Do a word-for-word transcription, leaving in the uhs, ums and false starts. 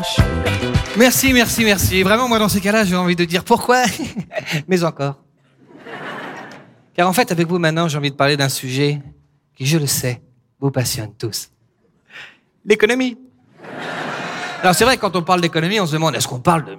Merci, merci, merci. Vraiment, moi, dans ces cas-là, j'ai envie de dire pourquoi, mais encore. Car en fait, avec vous maintenant, j'ai envie de parler d'un sujet qui, je le sais, vous passionne tous. L'économie. Alors c'est vrai, quand on parle d'économie, on se demande, est-ce qu'on parle de